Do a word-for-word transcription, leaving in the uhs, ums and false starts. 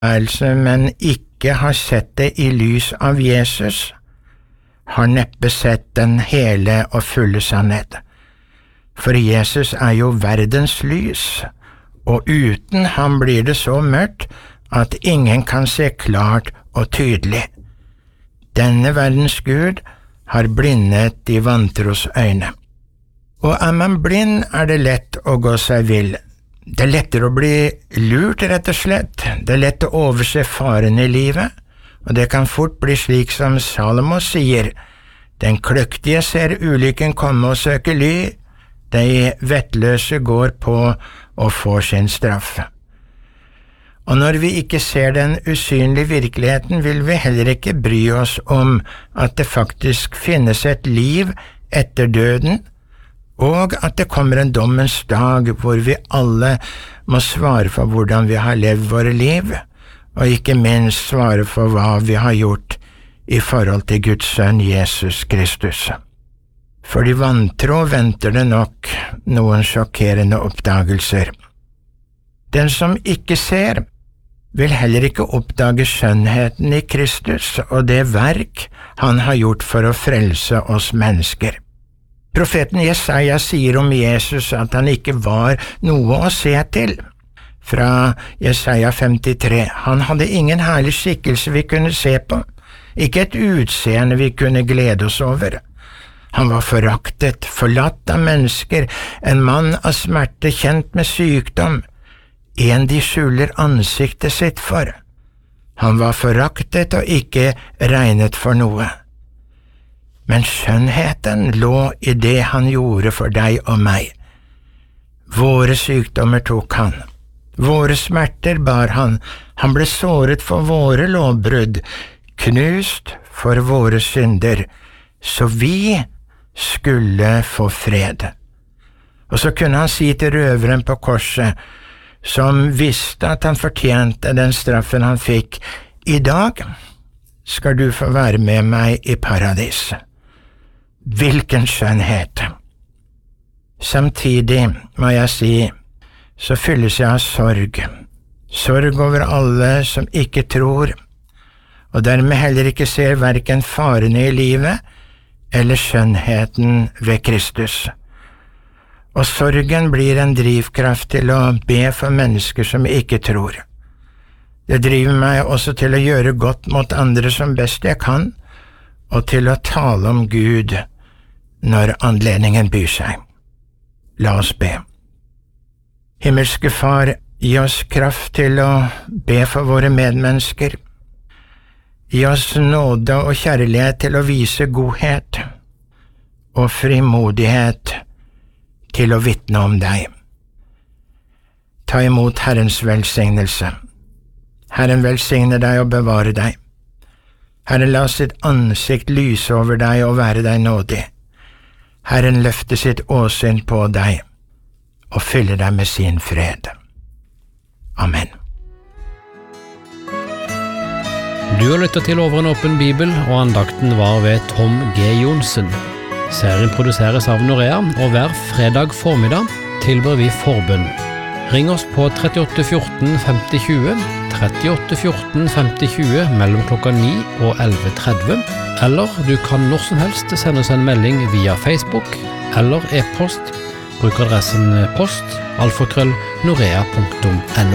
men ikke har sett det i lys av Jesus, har neppe sett den hele og fulle sannhet. For Jesus er jo verdens lys, og uten ham blir det så mørkt at ingen kan se klart og tydelig. Denne verdens Gud har blindet de vantros øyne. Og er man blind, er det lett å gå seg vill. Det er lettere å bli lurt, rett og slett. Det er lett å overse faren i livet, og det kan fort bli slik som Salomo sier: den kløktige ser ulykken komme og søker ly, de vettløse går på og får sin straff. Og når vi ikke ser den usynlige virkeligheten, vil vi heller ikke bry oss om at det faktisk finnes et liv etter døden, og at det kommer en dommens dag hvor vi alle må svare for hvordan vi har levd våre liv, og ikke minst svare for hva vi har gjort i forhold til Guds sønn Jesus Kristus. For de vantro venter det nok noen sjokkerende oppdagelser. Den som ikke ser, vil heller ikke oppdage skjønnheten i Kristus og det verk han har gjort for å frelse oss mennesker. Profeten Jesaja sier om Jesus at han ikke var noe å se til. Fra Jesaja femtitre, han hadde ingen herlig skikkelse vi kunne se på, ikke et utseende vi kunne glede oss over. Han var foraktet, forlatt av mennesker, en mann av smerte, kjent med sykdom, en de skjuler ansiktet sitt for. Han var foraktet og ikke regnet for noe. Men skjønnheten lå i det han gjorde for deg og meg. Våre sykdommer tok han, våre smerter bar han, han ble såret for våre lovbrudd, knust for våre synder, så vi skulle få fred. Og så kunne han si til røveren på korset, som visste at han fortjente den straffen han fikk: i dag skal du få være med meg i paradis. Hvilken skjønnhet! Samtidig, må jeg si, så fylles jeg av sorg, sorg over alle som ikke tror, og dermed heller ikke ser hverken farene i livet eller skjønnheten ved Kristus. Og sorgen blir en drivkraft til å be for mennesker som ikke tror. Det driver meg også til å gjøre godt mot andre som best jeg kan, og til å tale om Gud når anledningen byr seg. La oss be. Himmelske Far, gi oss kraft til å be for våre medmennesker. Gi oss nåde og kjærlighet til å vise godhet og frimodighet til å vitne om deg. Ta imot Herrens velsignelse. Herren velsigne deg og bevare deg. Herren la sitt ansikt lyse over deg og være deg nådig. Herren løfte sitt åsyn på deg og fylle deg med sin fred. Amen. Du har lyttet til Over en åpen bibel, og andakten var ved Tom G. Johnsen. Serien produseres av Norea, og hver fredag formiddag tilber vi forbønn. Ring oss på trettioåtte fjorten femti tjue, trettioåtte fjorten femti tjue mellom klokka ni og elleve tretti, eller du kan når som helst sende oss en melding via Facebook eller e-post. Bruk adressen post alfakrøll norea punktum no.